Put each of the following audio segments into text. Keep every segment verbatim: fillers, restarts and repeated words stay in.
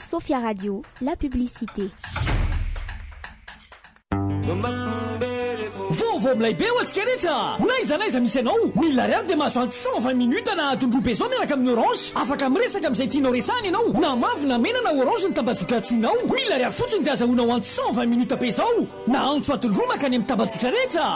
Sophia Radio, la publicité. Vaovao milay be ho antsika rehetra. Naiza naiza misy anao. Mila ariary dia mahazo antsy cent vingt minutes na tondrobe zao miaraka amin'ny Orange. Afaka miresaka amin'izay tianao resahana ianao. Na mavy na mena na Orange ny tambazotra antsoinao. Mila ariary fotsiny dia azahoanao antsy cent vingt minutes be zao. Na antso atondro makany amin'ny tambazotra rehetra.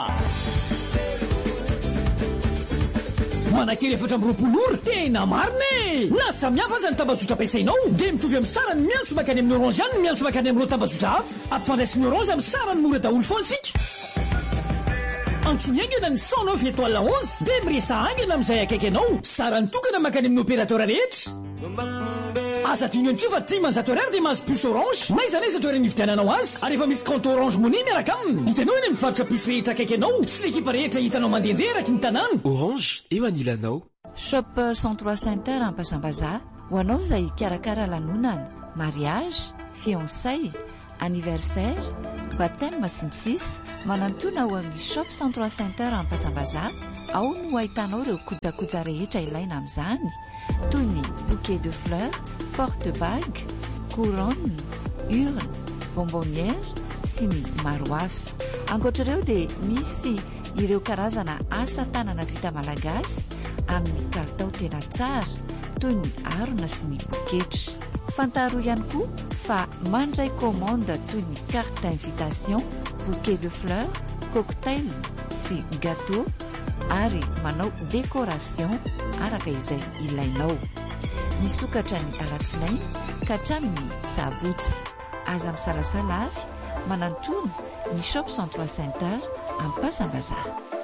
Manankely efatra amby roapolo ora tena marina e. Na samihafa aza ny tambazotra ampiasainao dia mitovy amin'ny sarany miantso makany amin'ny Orange ihany ny miantso makany amin'ireo tambazotra hafa. Ampifandraisin'ny Orange amin'ny sarany mora daholo foana isika. Antsoina aingana ny cent neuf étoile onze dia miresa aingana amin'izay akaiky anao. Sarany tokana makany amin'ny opérateur rehetra. Aza tianao tsy fa dimanjato ariary dia mahazo puce Orange. Naiza naiza toerana ividiananao azy. Ary efa misy compte Orange Money miaraka aminy. Hitanao eny amin'ny mpivarotra puce rehetra akaiky anao. Sy l'ekipa rehetra hitanao mandehandeha eraky ny tanàna. Orange eo anilanao. Shop cent trois Center Ampasambaza ho anao izay karakara lanonana, mariage, fiançailles, anniversaire, baptême sinsis, manantona ao amin'ny shop cent trois Center Ampasambaza. Ao no ahitanao ireo kojakoja rehetra ilaina amin'izany, toy ny bouquet de fleurs, porte-bague, couronne, urne, bonbonnière sy ny maro hafa. Ankoatr'ireo dia misy ireo karazana asa tanana vita malagasy amin'ny kalitao tena tsara, toy ny harona sy ny poketra. Fantaro ihany koa fa mandray commande toy ny carte d'invitation, bouquet de fleurs, cocktail sy gâteau ary manao décoration araka izay ilainao. Misokatra ny alatsinainy ka hatramin'ny sabotsy. Aza misalasala ary manantony ny shop cent trois Center Ampasambaza.